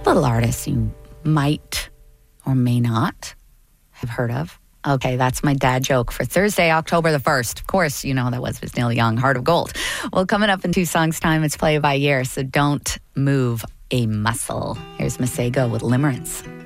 Little artist you might or may not have heard of. Okay, that's my dad joke for Thursday, October the 1st. Of course, you know that was Neil Young, Heart of Gold. Well, coming up in 2 songs' time, it's play by ear, so don't move a muscle. Here's Masego with Limerence.